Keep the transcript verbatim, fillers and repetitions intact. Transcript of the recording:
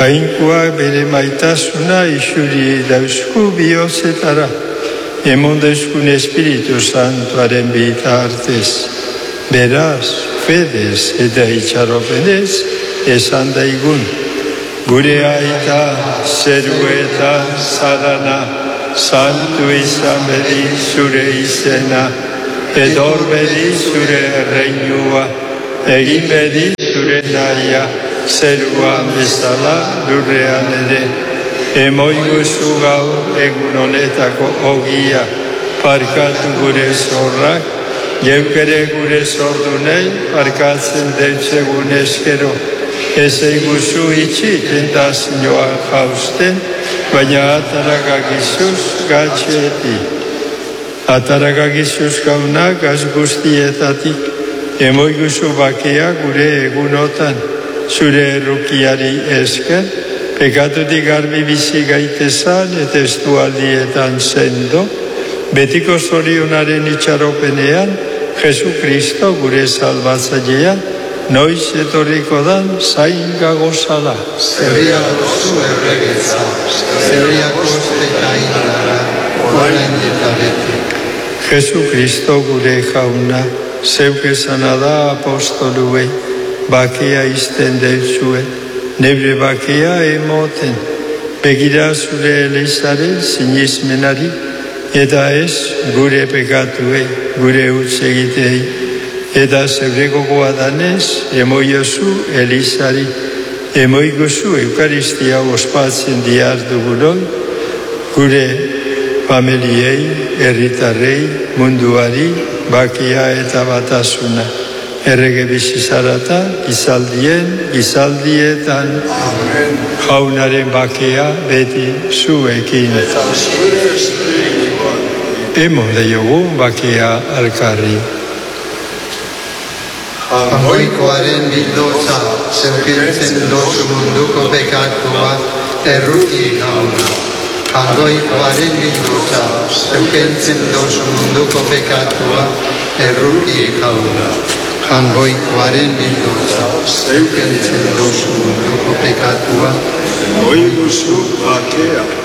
Jainkoak bere maitasuna isuri dauzku bihotzetara, emondezkun Espiritu Santuaren bitartez. Beraz, fedez eta itxaropenez, esan daigun, gure aita zeruetan zarana, santu izan bedi zure izena, edor bedi zure erreinua, egin bedi zure naia, zeruan bezala lurrean ere. Emoiguzu gaur egun honetako ogia, parkatu gure zorrak, geukere gure zordunei parkatzen deutzegun eskero. Ez eiguzu itxi tentazioa jausten, baina ataragakizuz gatxeti. Ataragakizuz gaunak gaz guztietatik, emoiguzu bakea gure egunotan, zure errukiari esker, pekatutik garbi bizi gaitezan eta estualdietan sendo, betiko zorionaren itxaropenean, Jesu Kristo gure salbatzailea, noiz etorriko dan zain gagozala. Zerria gozu erregetza, zerria koste eta indara, orain eta beti. Jesu Kristo gure jauna, zeuk esana da apostoluei, bakea izten deutzue, nebre bakea emoten, begira zure elizaren sinizmenari, eta ez gure pekatuei, gure utz egitei, eta zeure gogoa danez, emoiozu elizari, emoiguzu eukaristia ospatzen diardugunon, gure familiei, herritarrei, munduari, bakea eta batasuna. Errege bizizarata, gizaldien, gizaldietan, Amen. Jaunaren bakea beti zuekin. Emo deiogun bakea alkarri. Jaungoikoaren bildotza, zeukintzen dozu munduko pekatua, erruki jauna. Jaungoikoaren bildotza, zeukintzen dozu munduko pekatua, erruki jauna. Jaungoikoaren bildotza, zeukintzen dozu munduko pekatua, oiguzu bakea.